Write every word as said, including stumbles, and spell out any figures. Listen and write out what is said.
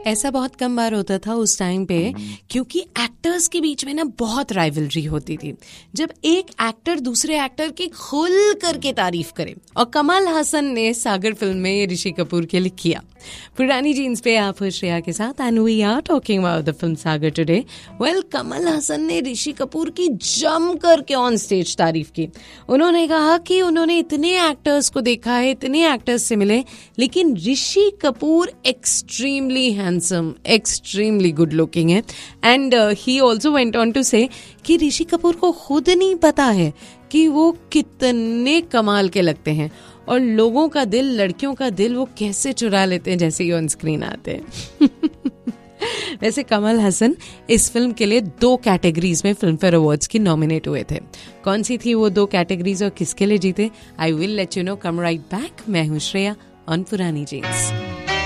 ऐसा बहुत कम बार होता था उस टाइम पे, क्योंकि एक्टर्स के बीच में ना बहुत राइवलरी होती थी। जब एक एक्टर दूसरे एक्टर की खुल करके तारीफ करे, और कमल हसन ने सागर फिल्म में ये ऋषि कपूर के लिए किया। पुरानी जीन्स पे आप श्रेया के साथ and we are talking about the film Sagar today. Well, Kamal Haasan ने ऋषि कपूर की जम करके ऑन स्टेज तारीफ की। उन्होंने कहा कि उन्होंने इतने एक्टर्स को देखा है, इतने एक्टर्स से मिले, लेकिन Rishi Kapoor extremely handsome, extremely good looking है। And he also went on to से कि ऋषि कपूर को खुद नहीं पता है कि वो कितने कमाल के लगते हैं, और लोगों का दिल, लड़कियों का दिल वो कैसे चुरा लेते हैं जैसे ही ऑन स्क्रीन आते हैं। वैसे कमल हसन इस फिल्म के लिए दो कैटेगरीज में फिल्म फेयर अवार्ड्स की नॉमिनेट हुए थे। कौन सी थी वो दो कैटेगरीज और किसके लिए जीते? I will let you know, come right back. मैं हूँ श्रेया ऑन पुरानी जीन्स।